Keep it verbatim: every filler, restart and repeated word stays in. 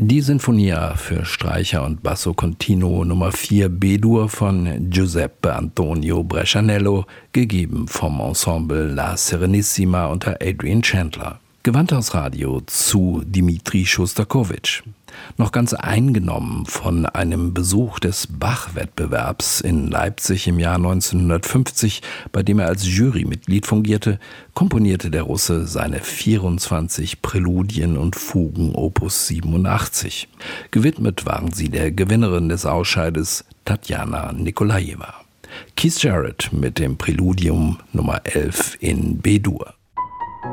Die Sinfonia für Streicher und Basso Continuo Nummer vier B-Dur von Giuseppe Antonio Brescianello, gegeben vom Ensemble La Serenissima unter Adrian Chandler. Gewandhausradio zu Dimitri Schostakowitsch. Noch ganz eingenommen von einem Besuch des Bach-Wettbewerbs in Leipzig im Jahr neunzehnhundertfünfzig, bei dem er als Jurymitglied fungierte, komponierte der Russe seine vierundzwanzig Präludien und Fugen Opus siebenundachtzig. Gewidmet waren sie der Gewinnerin des Ausscheides, Tatjana Nikolajeva. Keith Jarrett mit dem Präludium Nummer elf in B-Dur.